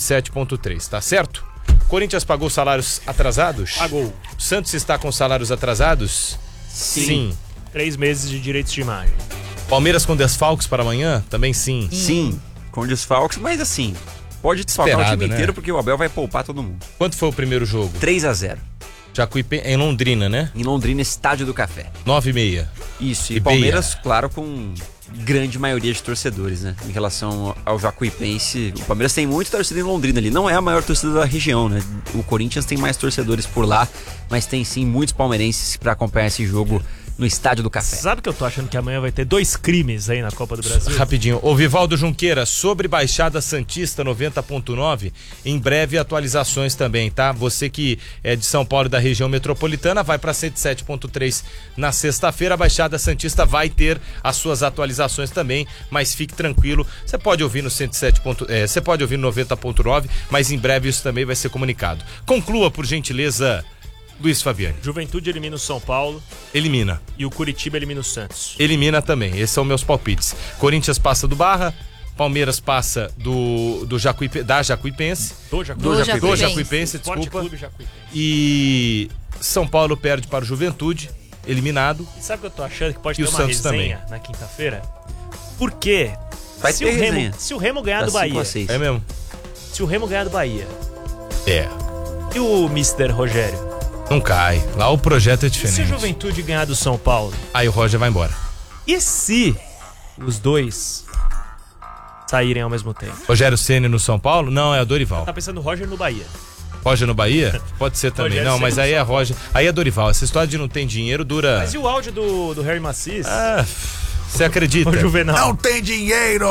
107.3, tá certo? Corinthians pagou salários atrasados? Pagou. Santos está com salários atrasados? Sim. 3 meses de direitos de imagem. Palmeiras com desfalques para amanhã? Também sim. Sim, com desfalques, mas assim, pode desfalcar o Esperado, time né? inteiro porque o Abel vai poupar todo mundo. Quanto foi o primeiro jogo? 3-0. Jacuipense, em Londrina, né? Em Londrina, Estádio do Café. 9h30. Isso, e E Palmeiras, claro, com grande maioria de torcedores, né? Em relação ao Jacuipense, o Palmeiras tem muita torcida em Londrina ali. Não é a maior torcida da região, né? O Corinthians tem mais torcedores por lá, mas tem sim muitos palmeirenses para acompanhar esse jogo no Estádio do Café. Sabe que eu tô achando que amanhã vai ter 2 crimes aí na Copa do Brasil? Rapidinho. O Vivaldo Junqueira, sobre Baixada Santista 90.9, em breve atualizações também, tá? Você que é de São Paulo e da região metropolitana, vai para 107.3 na sexta-feira. A Baixada Santista vai ter as suas atualizações também, mas fique tranquilo. Você pode ouvir no 107. Você pode ouvir no 90.9, mas em breve isso também vai ser comunicado. Conclua, por gentileza, Luiz Fabiani. Juventude elimina o São Paulo Elimina. e o Curitiba elimina o Santos. Elimina também. Esses são meus palpites. Corinthians passa do Barra, Palmeiras passa da Jacuipense. Do Jacuipense, Esporte desculpa. Clube Jacuipense. E São Paulo perde para o Juventude, eliminado. E sabe o que eu tô achando? Que pode E ter o uma Santos resenha na quinta-feira? Por quê? Vai ter resenha. Se o Remo ganhar Das do 5 Bahia, a 6. É mesmo? se o Remo ganhar do Bahia, É. e o Mr. Rogério? Não cai. Lá o projeto é E se o diferente. Juventude ganhar do São Paulo? Aí o Roger vai embora. E se os dois saírem ao mesmo tempo? Rogério Ceni no São Paulo? Não, é o Dorival. Tá pensando Roger no Bahia. Roger no Bahia? Pode ser também. Rogério Não, mas Ceni aí no é São Roger. Aí é Dorival. Essa história de não tem dinheiro dura. Mas e o áudio do Harry Macis? Ah, você acredita? O Juvenal. Não tem dinheiro!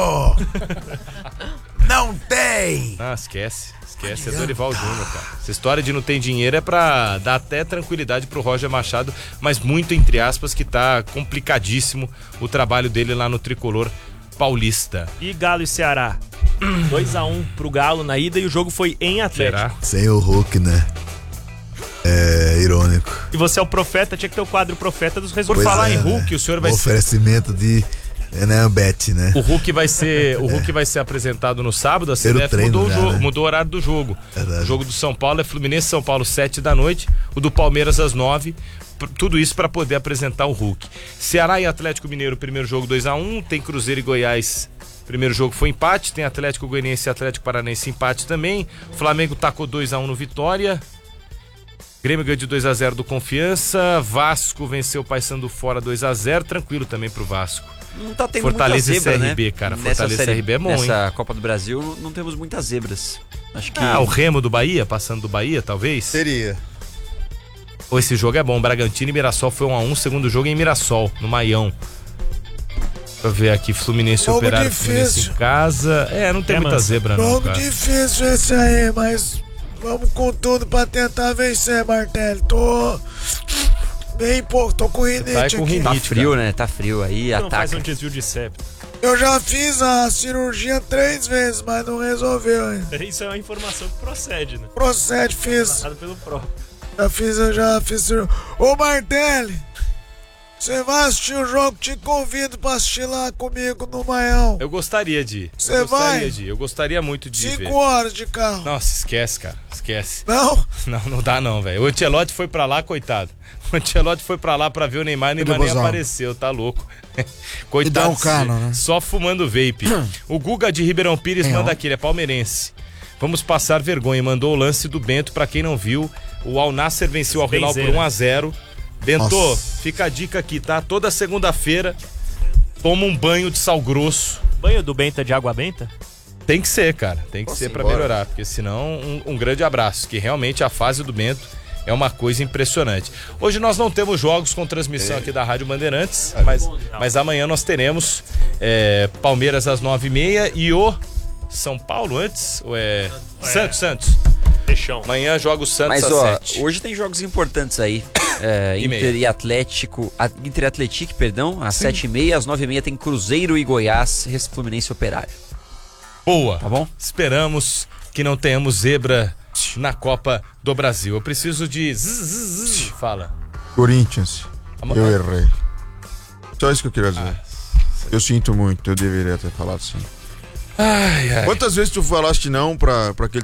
Não tem! Ah, esquece. Esquece, é Dorival Júnior, cara. Essa história de não ter dinheiro é pra dar até tranquilidade pro Roger Machado, mas muito entre aspas que tá complicadíssimo o trabalho dele lá no Tricolor Paulista. E Galo e Ceará? 2-1 pro Galo na ida e o jogo foi em Atlético. Será? Sem o Hulk, né? É irônico. E você é o profeta, tinha que ter o quadro profeta dos Por resultados. falar em né? Hulk, o senhor vai ser... Oferecimento de Bet, né? O Hulk vai ser apresentado no sábado, a Pelo CBF treino mudou, já, né? mudou o horário do jogo. Verdade. O jogo do São Paulo é Fluminense São Paulo 7 da noite, o do Palmeiras às 9. Tudo isso para poder apresentar o Hulk. Ceará e Atlético Mineiro, primeiro jogo 2-1, tem Cruzeiro e Goiás. Primeiro jogo foi empate, tem Atlético Goianiense e Atlético Paranaense empate também. Flamengo tacou 2-1 no Vitória. Grêmio ganhou de 2-0 do Confiança. Vasco venceu o Paysandu fora 2-0, tranquilo também pro Vasco. Não tá tendo Fortaleza muita zebra, e CRB, né? cara. Nessa Fortaleza e CRB é bom, nessa Copa do Brasil não temos muitas zebras. Acho que O Remo do Bahia, passando do Bahia, talvez? Seria. Ou esse jogo é bom. Bragantino e Mirassol foi 1-1. Segundo jogo em Mirassol, no Maião. Deixa eu ver aqui. Fluminense Jogo Operário, difícil. Fluminense em casa. Não tem muita zebra, não, Jogo cara. difícil esse aí, mas vamos com tudo pra tentar vencer, Martelli. Tô bem pouco, tô com rinite Tá aí com aqui. rinite. tá Limite, frio, né? Tá frio aí, Não faz ataca. um desvio de septo. Eu já fiz a cirurgia 3 vezes, mas não resolveu ainda. Isso é uma informação que procede, né? Procede, fiz. Passado pelo próprio. Eu já fiz cirurgia. Ô Martelli, você vai assistir o jogo? Te convido pra assistir lá comigo no Maião. Eu gostaria de ir. Cê vai? Eu gostaria muito de ver. 5 horas de carro. Nossa, esquece, cara. Esquece. Não? Não dá não, velho. O Ancelotti foi pra lá, coitado. O Ancelotti foi pra lá pra ver o Neymar nem apareceu, tá louco. Coitado. E dá um cano, né? Só fumando vape. O Guga de Ribeirão Pires manda aqui, ele é palmeirense. Vamos passar vergonha. Mandou o lance do Bento, pra quem não viu. O Al Nassr venceu o Al Hilal por 1-0. Bento, Nossa. fica a dica aqui, tá? Toda segunda-feira, toma um banho de sal grosso. Banho do Benta de água benta? Tem que ser, cara. Tem que ser pra embora. melhorar. Porque senão, um grande abraço. Que realmente a fase do Bento é uma coisa impressionante. Hoje nós não temos jogos com transmissão aqui da Rádio Bandeirantes, mas amanhã nós teremos Palmeiras às 9h30 e o São Paulo antes? Ou é Santos. Fechão. Amanhã joga o Santos Mas às ó, 7. hoje tem jogos importantes aí. Inter e Atlético. Inter e Atlético, perdão, às 7h30, às 9h30 tem Cruzeiro e Goiás, Fluminense Operário. Boa. Tá bom? Esperamos que não tenhamos zebra na Copa do Brasil. Eu preciso de... Fala. Corinthians, Ama- eu errei. Só isso que eu queria dizer. Eu sinto muito, eu deveria ter falado sim. Ai. Quantas vezes tu falaste não pra aquele